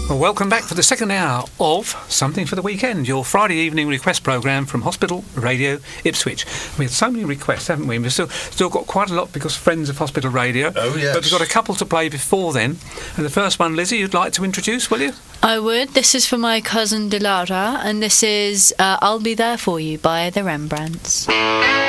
Well, welcome back for the second hour of Something for the Weekend, your Friday evening request programme from Hospital Radio Ipswich. We had so many requests, haven't we? We've still got quite a lot because friends of Hospital Radio. Oh, yes. But we've got a couple to play before then. And the first one, Lizzie, you'd like to introduce, will you? I would. This is for my cousin Dilara, and this is I'll Be There For You by the Rembrandts.